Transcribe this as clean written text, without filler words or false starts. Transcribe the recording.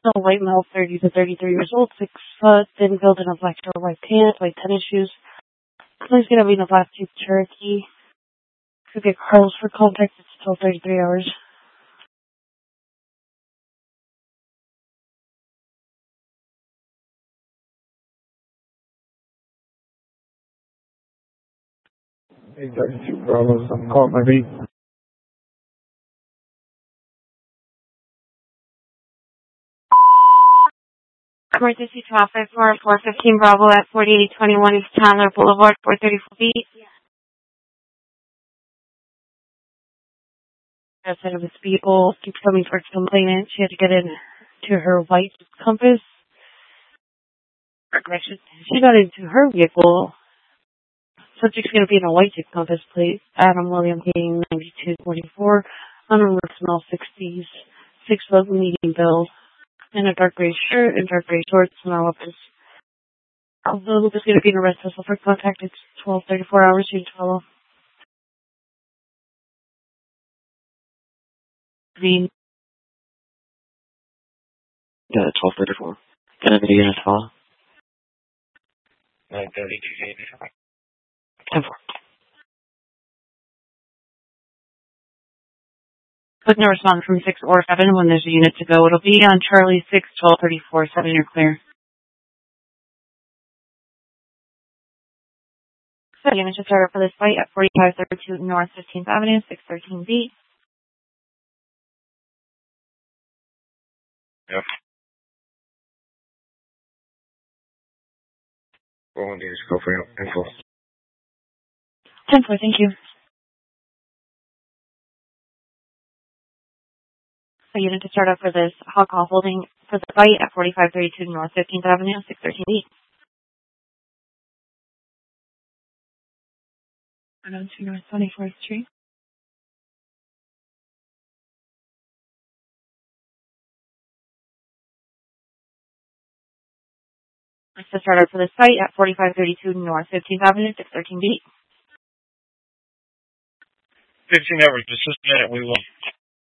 A white male, 30 to 33 years old, 6 foot, thin build in a black shirt, white pants, white tennis shoes. He's going to be in a black Jeep Cherokee. Could get Carlos for contact. It's still 33 hours. Hey, 32 Bravo, I'm calling my beat. Emergency traffic for 415 Bravo at 4821 East Chandler Boulevard, 434 feet. Outside of the vehicle, keeps coming towards the complainant. She had to get into her white Compass. She got into her vehicle. Subject's going to be in a white Jeep Compass plate. Adam William King, 9224. On a small 60s. 6 foot medium build. In a dark gray shirt and dark gray shorts. No weapons. Although Luke is going to be in arrest vessel for contact. It's 12:34 hours. You need to follow. Green. Yeah, 12:34. Can I video unit follow? 9:30. 10-4. With no response from 6 or 7 when there's a unit to go. It'll be on Charlie 6, 12:34. 7, you're clear. So unit to start for this flight at 4532 North 15th Avenue, 613B. Yep. Well, just go for info. 10-4, thank you. So unit to start up for this hot call holding for the flight at 4532 North 15th Avenue, 613B. On to North 24th Street. Let's just start up for this flight at 4532 North 15th Avenue, 613B. 15 hours, just a minute, we will.